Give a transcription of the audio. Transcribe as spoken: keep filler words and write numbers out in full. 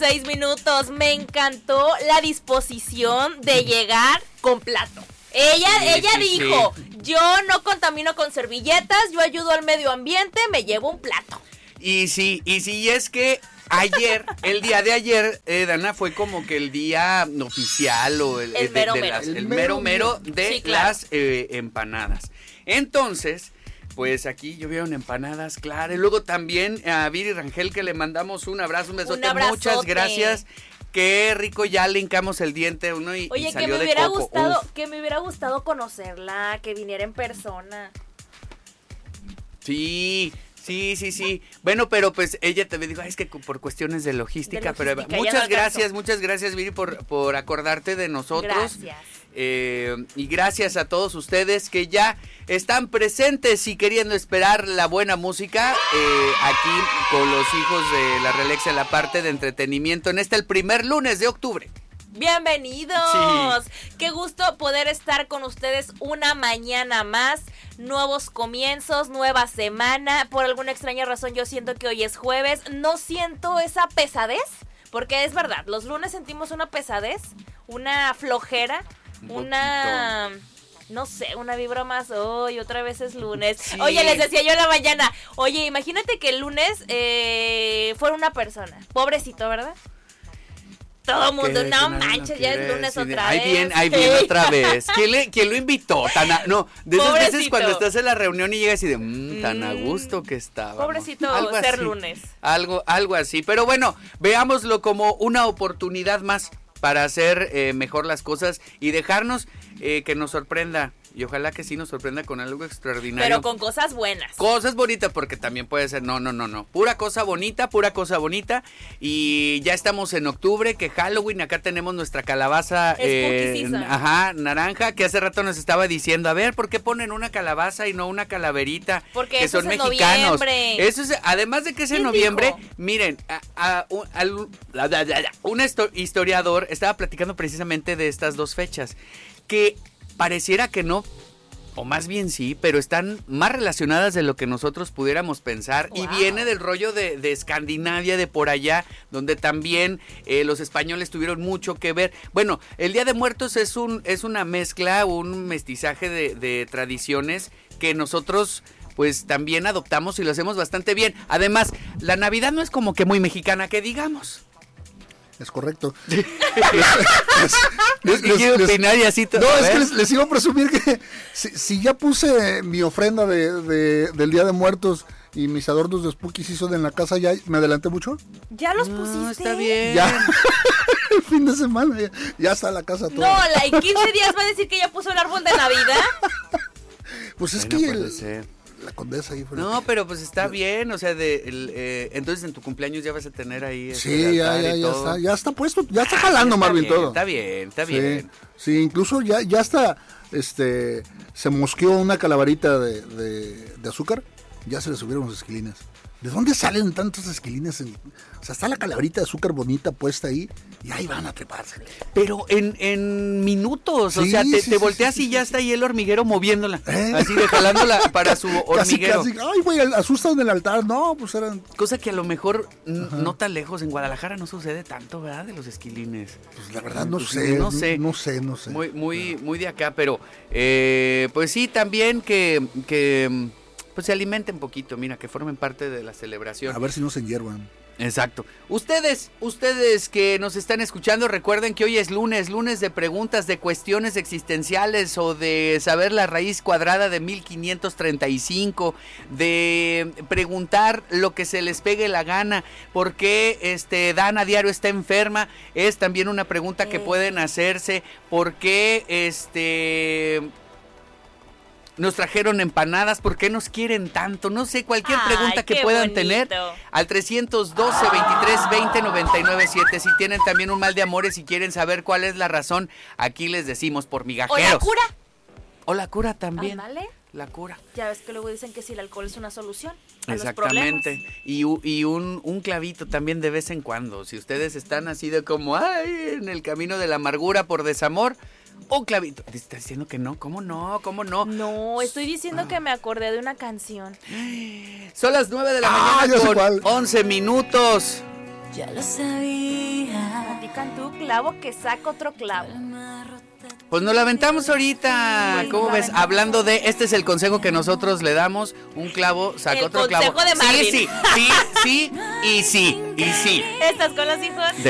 seis minutos. Me encantó la disposición de llegar con plato. Ella, sí, ella sí, dijo, sí. Yo no contamino con servilletas, yo ayudo al medio ambiente, me llevo un plato. Y sí, y sí, es que ayer, el día de ayer, eh, Dana, fue como que el día oficial o el, el de, mero de mero. Las, el, el mero mero de sí, claro. las eh, empanadas. Entonces, pues aquí llovieron empanadas, claro. Y luego también a Viri Rangel, que le mandamos un abrazo, un besote. Un Muchas gracias. Qué rico, ya le hincamos el diente uno y, Oye, y salió que me de hubiera coco. gustado, Uf. que me hubiera gustado conocerla, que viniera en persona. Sí, sí, sí, sí. Bueno, pero pues ella te dijo, ay, es que por cuestiones de logística, de logística pero muchas no gracias, muchas gracias, Viri, por, por acordarte de nosotros. Gracias. Eh, y gracias a todos ustedes que ya están presentes y queriendo esperar la buena música eh, aquí con los hijos de la Realexa en la parte de entretenimiento en este el primer lunes de octubre. Bienvenidos, sí. Qué gusto poder estar con ustedes una mañana más, nuevos comienzos, nueva semana. Por alguna extraña razón yo siento que hoy es jueves, no siento esa pesadez, porque es verdad, los lunes sentimos una pesadez, una flojera, Un una... no sé, una vibra más, hoy otra vez es lunes. Sí. Oye, les decía yo en la mañana, oye, imagínate que el lunes eh, fuera una persona, pobrecito, ¿verdad? Todo el mundo, no manches, ya es lunes otra ahí vez. Ahí viene, ahí viene otra vez. ¿Quién, le, ¿Quién lo invitó? Tan a, no, de esas Pobrecito. veces cuando estás en la reunión y llegas y de, mmm, tan mm, a gusto que estaba. Pobrecito algo ser así, lunes. Algo, algo así, pero bueno, veámoslo como una oportunidad más para hacer eh, mejor las cosas y dejarnos eh, que nos sorprenda. Y ojalá que sí nos sorprenda con algo extraordinario. Pero con cosas buenas. Cosas bonitas, porque también puede ser, no, no, no, no. Pura cosa bonita, pura cosa bonita. Y ya estamos en octubre, que Halloween, acá tenemos nuestra calabaza, eh, ajá, naranja, que hace rato nos estaba diciendo, a ver, ¿por qué ponen una calabaza y no una calaverita? Porque que eso son es en mexicanos. Noviembre. Eso es, además de que es en noviembre, dijo? miren, a, a, a, a, un historiador estaba platicando precisamente de estas dos fechas, que pareciera que no, o más bien sí, pero están más relacionadas de lo que nosotros pudiéramos pensar. Wow. Y viene del rollo de, de Escandinavia, de por allá, donde también eh, los españoles tuvieron mucho que ver. Bueno, el Día de Muertos es un es una mezcla, un mestizaje de, de tradiciones que nosotros pues también adoptamos y lo hacemos bastante bien. Además, la Navidad no es como que muy mexicana, que digamos. Es correcto. les, les, les, quiero opinar y así todo. No, es que les, les iba a presumir que si, si ya puse mi ofrenda de, de, del Día de Muertos y mis adornos de Spooky Season en la casa, ¿ya me adelanté mucho? ¿Ya los no, pusiste? Está bien. Ya. El fin de semana ya, ya está la casa toda. No, la, en quince días va a decir que ya puso el árbol de Navidad. Pues es bueno, que puede el, ser. La Condesa ahí fue. No, que... pero pues está bien, o sea, de el, eh, entonces en tu cumpleaños ya vas a tener ahí. Sí, ya, ya, ya está, ya está puesto, ya está jalando, ah, está Marvin, bien, todo. Está bien, está sí, bien. Sí, incluso ya, ya está, este, se mosqueó una calaverita de, de, de azúcar, ya se le subieron los esquilines. ¿De dónde salen tantos esquilines? En, o sea, está la calaverita de azúcar bonita puesta ahí y ahí van a treparse. Pero en, en minutos, sí, o sea, te, sí, te sí, volteas sí, y sí, ya sí. está ahí el hormiguero moviéndola, ¿Eh? así de jalándola para su hormiguero. Casi, casi, ay, güey, asustan del altar. No, pues eran... Cosa que a lo mejor n- no tan lejos, en Guadalajara no sucede tanto, ¿verdad? De los esquilines. Pues la verdad no pues, sé, no sé. No, no sé, no sé. Muy, muy, muy de acá, pero eh, pues sí, también que... que pues se alimenten poquito, mira, que formen parte de la celebración. A ver si no se hiervan. Exacto. Ustedes, ustedes que nos están escuchando, recuerden que hoy es lunes, lunes de preguntas, de cuestiones existenciales o de saber la raíz cuadrada de mil quinientos treinta y cinco, de preguntar lo que se les pegue la gana, por qué este, Dana Diario está enferma, es también una pregunta que pueden hacerse, por qué este... nos trajeron empanadas, ¿por qué nos quieren tanto? No sé, cualquier Ay, pregunta que qué puedan bonito. tener al trescientos doce, veintitrés, veinte, noventa y nueve siete. Si tienen también un mal de amores y quieren saber cuál es la razón, aquí les decimos por migajeros. ¿O la cura? O la cura también. ¿Vale? La cura. Ya ves que luego dicen que si el alcohol es una solución a Exactamente. los problemas. Y, y un, un clavito también de vez en cuando. Si ustedes están así de como, ay, en el camino de la amargura por desamor, un clavito. ¿Te estás diciendo que no? ¿Cómo no? ¿Cómo no? No, estoy diciendo ah. que me acordé de una canción. Son las nueve de la ah, mañana con cuál. once minutos. Ya lo sabía. Cantú, clavo que saca otro clavo. Pues nos la aventamos ahorita. Pues ¿Cómo ves? aventamos. Hablando de, este es el consejo que nosotros le damos, un clavo saca El otro clavo. consejo de Marvin. Sí, sí, sí, sí y sí, y sí. ¿Estás con los hijos? De